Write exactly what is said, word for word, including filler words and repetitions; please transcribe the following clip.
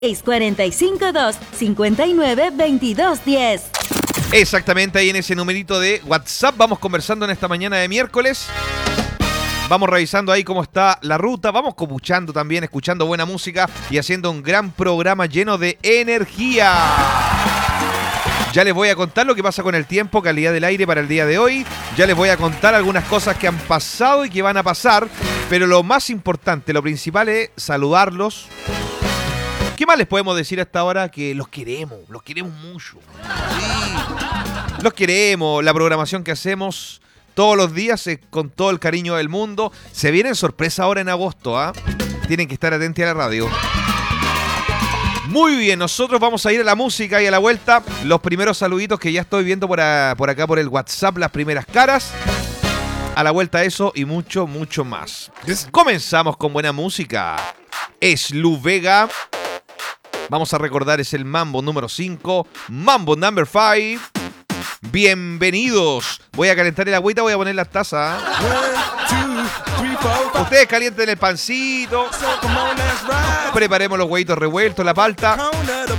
seis cuatro cinco dos, cinco nueve, dos dos uno cero. Exactamente, ahí en ese numerito de WhatsApp vamos conversando en esta mañana de miércoles. Vamos revisando ahí cómo está la ruta, vamos copuchando también, escuchando buena música y haciendo un gran programa lleno de energía. Ya les voy a contar lo que pasa con el tiempo, calidad del aire para el día de hoy. Ya les voy a contar algunas cosas que han pasado y que van a pasar. Pero lo más importante, lo principal es saludarlos. ¿Qué más les podemos decir hasta ahora? Que los queremos, los queremos mucho. Sí, los queremos, la programación que hacemos todos los días es con todo el cariño del mundo. Se vienen sorpresas ahora en agosto, ¿ah? ¿eh? Tienen que estar atentos a la radio. Muy bien, nosotros vamos a ir a la música y a la vuelta. Los primeros saluditos que ya estoy viendo por, a, por acá por el WhatsApp, las primeras caras. A la vuelta eso y mucho, mucho más. Comenzamos con buena música. Es Lu Vega. Vamos a recordar, es el Mambo número cinco. Mambo number five. Bienvenidos. Voy a calentar el agüita, voy a poner las tazas. Ustedes calienten el pancito. Preparemos los huevitos revueltos, la palta.